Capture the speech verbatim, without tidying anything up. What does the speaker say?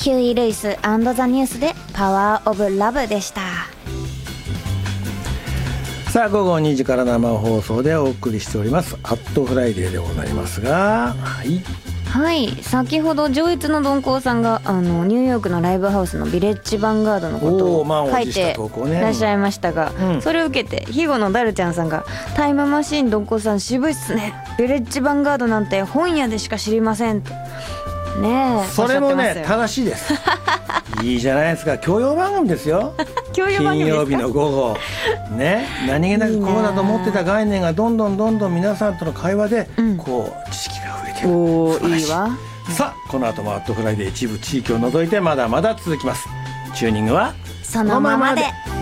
ヒューイ・ルイス&ザ・ニュースでパワーオブラブでした。 さあ午後にじから生放送でお送りしておりますアットフライデーでございますが、はいはい、先ほど上越の鈍行さんがあのニューヨークのライブハウスのビレッジヴァンガードのことを書いていらっしゃいましたが、うん、それを受けて肥後のダルちゃんさんがタイムマシーン鈍行さん渋いっすね、ビレッジヴァンガードなんて本屋でしか知りませんとねえ、 それもね正しいですいいじゃないですか、教養番組ですよ教養番組ですか。 金曜日の午後ね、何気なくこうだと思ってた概念がどんどんどんどん皆さんとの会話でこう知識が増えている、 おーいいわ。 さあこの後もアットフライデー一部地域を除いてまだまだ続きます。チューニングはそのままで。